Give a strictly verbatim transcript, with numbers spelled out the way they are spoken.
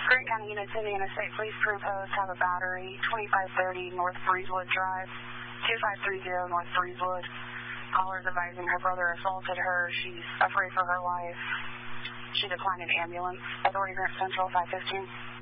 Grant County Unit City Interstate Police Crew Post have a battery, twenty-five thirty North Breezewood Drive, two five three zero North Breezewood. Caller's advising her brother assaulted her. She's afraid for her life. She declined an ambulance. Authority Grant Central, five fifteen.